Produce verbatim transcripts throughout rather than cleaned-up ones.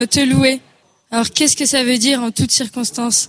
te louer. Alors qu'est-ce que ça veut dire en toutes circonstances?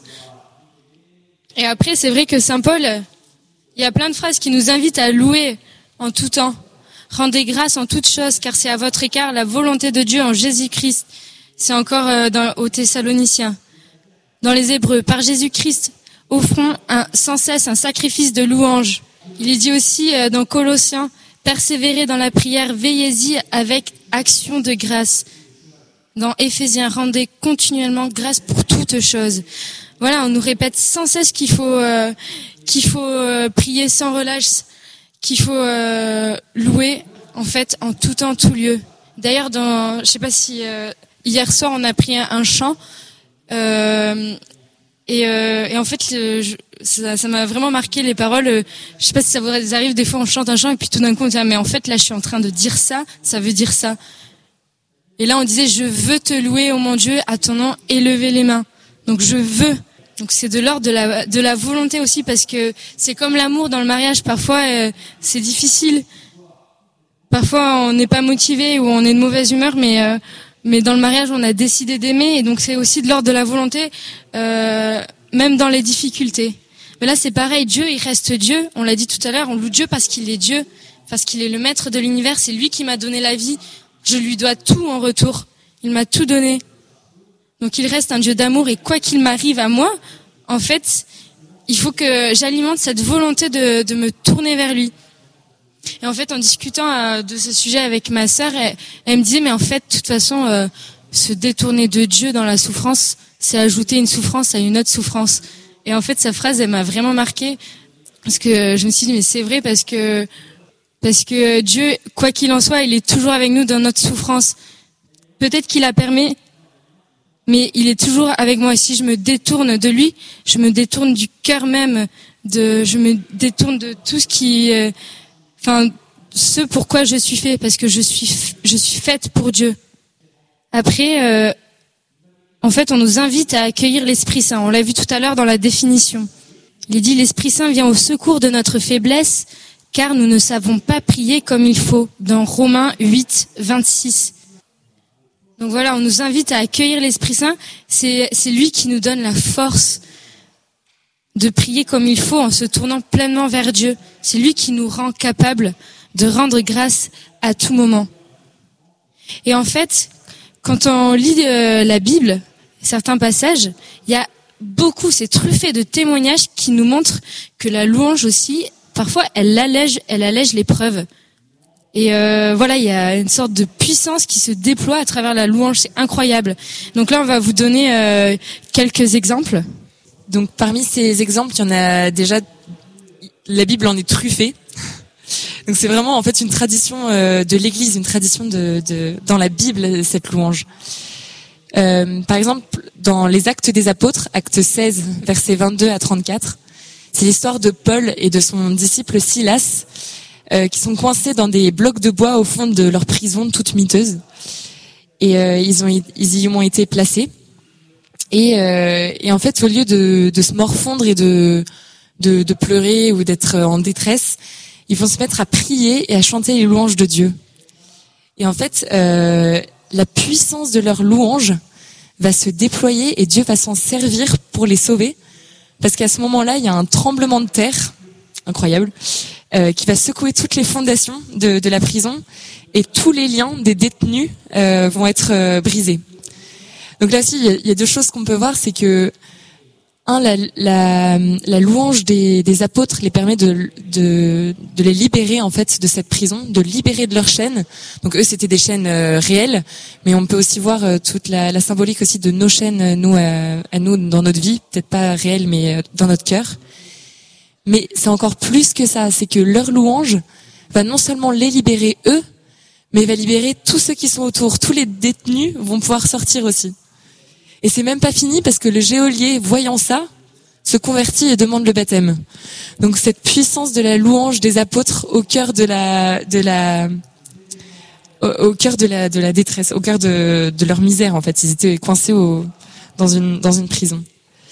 Et après, c'est vrai que Saint Paul, il y a plein de phrases qui nous invitent à louer en tout temps. Rendez grâce en toutes choses, car c'est à votre égard la volonté de Dieu en Jésus-Christ. C'est encore euh, dans, aux Thessaloniciens. Dans les Hébreux, par Jésus-Christ, offrons un, sans cesse un sacrifice de louange. Il est dit aussi euh, dans Colossiens, persévérez dans la prière, veillez-y avec action de grâce. Dans Éphésiens, rendez continuellement grâce pour toutes choses. Voilà, on nous répète sans cesse qu'il faut euh, qu'il faut euh, prier sans relâche, qu'il faut euh, louer en fait en tout temps, tout lieu. D'ailleurs, dans, je sais pas si euh, hier soir on a pris un, un chant euh, et, euh, et en fait le, je, ça, ça m'a vraiment marqué les paroles. Euh, je sais pas si ça vous arrive des fois on chante un chant et puis tout d'un coup on dit ah, mais en fait là je suis en train de dire ça, ça veut dire ça. Et là on disait je veux te louer, ô mon Dieu, à ton nom, élever les mains. Donc je veux. Donc c'est de l'ordre de la de la volonté aussi, parce que c'est comme l'amour dans le mariage, parfois euh, c'est difficile. Parfois on n'est pas motivé ou on est de mauvaise humeur, mais euh, mais dans le mariage on a décidé d'aimer, et donc c'est aussi de l'ordre de la volonté, euh, même dans les difficultés. Mais là c'est pareil, Dieu il reste Dieu, on l'a dit tout à l'heure, on loue Dieu parce qu'il est Dieu, parce qu'il est le maître de l'univers, c'est lui qui m'a donné la vie, je lui dois tout en retour, il m'a tout donné. Donc il reste un Dieu d'amour, et quoi qu'il m'arrive à moi, en fait, il faut que j'alimente cette volonté de, de me tourner vers lui. Et en fait, en discutant euh, de ce sujet avec ma sœur, elle, elle me disait, mais en fait, de toute façon, euh, se détourner de Dieu dans la souffrance, c'est ajouter une souffrance à une autre souffrance. Et en fait, sa phrase, elle m'a vraiment marquée, parce que je me suis dit, mais c'est vrai, parce que parce que Dieu, quoi qu'il en soit, il est toujours avec nous dans notre souffrance. Peut-être qu'il a permis, mais il est toujours avec moi. Si je me détourne de lui, je me détourne du cœur même, de, je me détourne de tout ce qui, euh, enfin, ce pourquoi je suis fait, parce que je suis, je suis faite pour Dieu. Après, euh, en fait, on nous invite à accueillir l'Esprit Saint. On l'a vu tout à l'heure dans la définition. Il est dit, l'Esprit Saint vient au secours de notre faiblesse, car nous ne savons pas prier comme il faut, dans Romains huit, vingt-six. Donc voilà, on nous invite à accueillir l'Esprit Saint. C'est, c'est lui qui nous donne la force de prier comme il faut en se tournant pleinement vers Dieu. C'est lui qui nous rend capables de rendre grâce à tout moment. Et en fait, quand on lit euh, la Bible, certains passages, il y a beaucoup, c'est truffé de témoignages qui nous montrent que la louange aussi, parfois, elle allège, elle allège l'épreuve. Et euh, voilà, il y a une sorte de puissance qui se déploie à travers la louange, c'est incroyable. Donc là, on va vous donner euh, quelques exemples. Donc parmi ces exemples, il y en a déjà, la Bible en est truffée. Donc c'est vraiment en fait une tradition euh, de l'Église, une tradition de, de dans la Bible, cette louange. Euh, par exemple, dans les Actes des Apôtres, acte seize, versets vingt-deux à trente-quatre, c'est l'histoire de Paul et de son disciple Silas, Euh, qui sont coincés dans des blocs de bois au fond de leur prison toute miteuse, et euh, ils ont ils y ont été placés, et euh, et en fait au lieu de de se morfondre et de de de pleurer ou d'être en détresse, ils vont se mettre à prier et à chanter les louanges de Dieu. Et en fait euh, la puissance de leur louange va se déployer et Dieu va s'en servir pour les sauver, parce qu'à ce moment-là il y a un tremblement de terre incroyable Euh, qui va secouer toutes les fondations de, de la prison, et tous les liens des détenus euh, vont être euh, brisés. Donc là aussi, il y a, il y a deux choses qu'on peut voir, c'est que un, la, la, la louange des, des apôtres les permet de, de, de les libérer en fait de cette prison, de libérer de leurs chaînes. Donc eux, c'était des chaînes euh, réelles, mais on peut aussi voir euh, toute la, la symbolique aussi de nos chaînes, nous à, à nous dans notre vie, peut-être pas réelles, mais euh, dans notre cœur. Mais c'est encore plus que ça, c'est que leur louange va non seulement les libérer eux, mais va libérer tous ceux qui sont autour. Tous les détenus vont pouvoir sortir aussi. Et c'est même pas fini, parce que le geôlier, voyant ça, se convertit et demande le baptême. Donc cette puissance de la louange des apôtres au cœur de la de la au, au cœur de la de la détresse, au cœur de de leur misère en fait, ils étaient coincés au dans une dans une prison.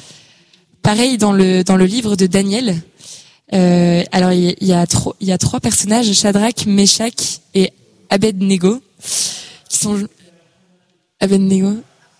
Pareil dans le dans le livre de Daniel. Euh, alors il y, y a trois il y a trois personnages, Shadrach, Meshach et Abednego, qui sont Abednego